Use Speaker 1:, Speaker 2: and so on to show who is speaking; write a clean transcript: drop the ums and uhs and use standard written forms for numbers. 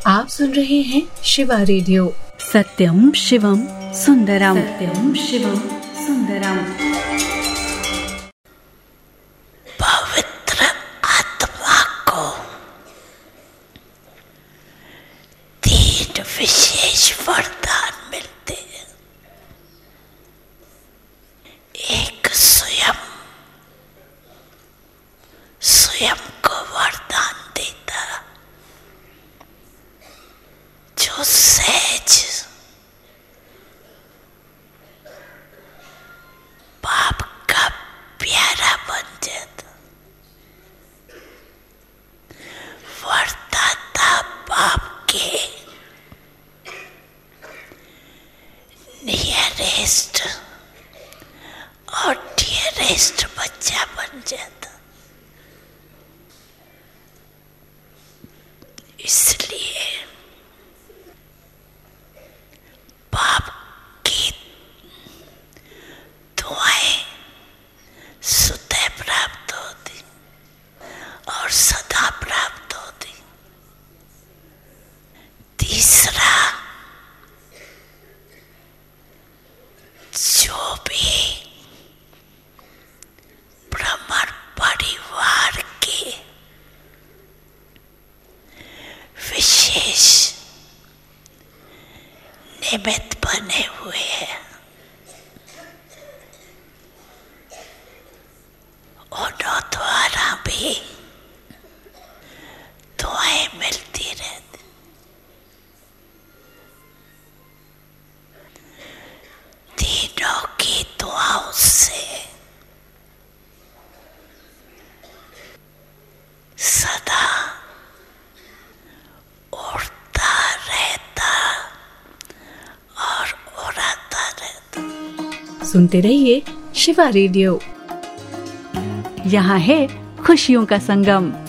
Speaker 1: आप सुन रहे हैं शिवा रेडियो।
Speaker 2: सत्यम शिवम सुंदरम, सत्यम शिवम सुंदरम।
Speaker 3: पवित्र आत्मा को 3 विशेष वरदान मिलते हैं। एक स्वयं को वरदान देता, जो सहज बाप का प्यारा बन जाता। वरदाता बाप के नियरेस्ट और डियरेस्ट बच्चा बन जाता। इसलिए बाप की दुआएं स्वतः प्राप्त होती और सदा प्राप्त होती। तीसरा, जो भी ब्राह्मण परिवार के विशेष निमित्त बने हुए हैं, उन्हों द्वारा भी दुआएं मिलती रहती। तीनों की दुआओं से सदा उड़ता रहता और उड़ाता रहता।
Speaker 1: सुनते रहिए शिवा रेडियो।
Speaker 2: यहाँ है खुशियों का संगम।